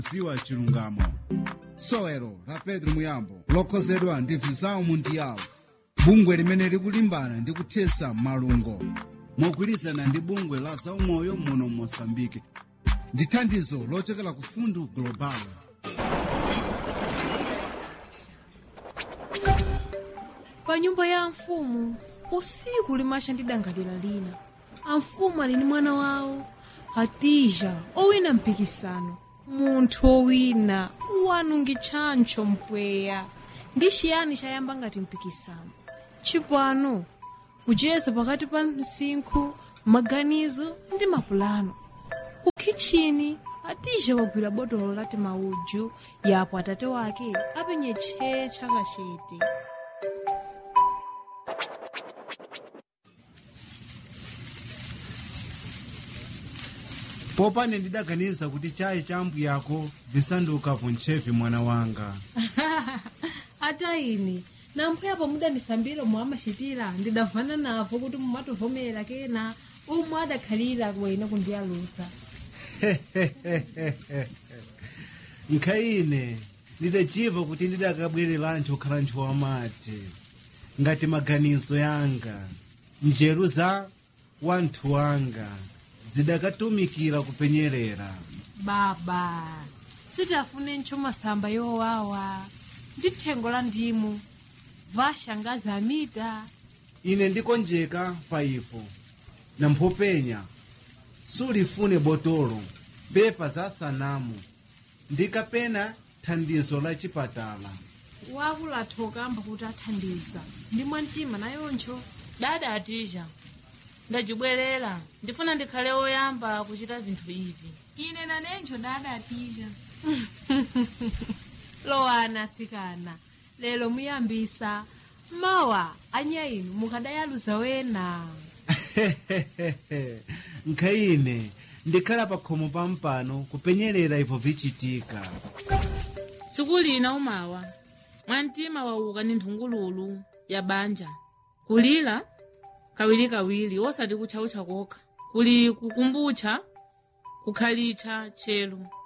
ziwa chilungamo. Sowelo la Pedro Muyambo lokhozedwa ndi Visao Mundial, bungwe limene likulimbana ndi kuthesa malungo mogwirizana ndi bungwe la zaumoyo muno Mozambique ndi thandizo lochokera ku Fundu Global. Pa nyumba ya mfumu usiku limasha ndi dangalira lina. Amfumu ali ni mwana wawo Hatija owina mpikisano. Munthu owina wanungi tchancho mpweya ndi chiyani chayamba ngati mpikisano chipano kucheza pakati pa msinkhu, maganizo ndi mapulano. Ku kitchini Hatija wagwira botolo lati mauju yapo atate wake apenye tchecha kachete. Popane ndidaganiza kuti chai chambu yako visanduka vonchevi mwana wanga. Ata ine namphepo mudandisambira omwe amachitira ndidavana navo kuti mumatovomera kena umwe adakhalira kwene kundiyalusa. Nkhaine ndidachiva kuti ndidakabwererancho khalancho wamati ngati maganizo yanga njeru za wanthu wanga zidakatumikira kupenyerera. Baba sitafune ncho masamba yowawa ndi thengo la ndimu vashangazi amita. Ine ndikonjeka pa ifo na mphopenya sulifune botolo pepa za sanamu ndikapena thandizo la chipatala. Wakulathoka amba kuti athandiza ndi mwantima nayoncho. Dada Hatija ndajibwerera ndifuna ndikhale oyamba kuchita vinthu ivi. Ine nanenjo dada Hatija. Lowana sikana lelo muyambisa mawa anya inu mukadayaluza wena. Nkhaine ndikhala pa khomo pampano kupenyerera ipo vichitika. Siku lina umawa mwantima wauka ni nthungululu ya banja kulira kawiri osati kutchaucha kokha kuli kukumbutcha kukhalitcha chelu.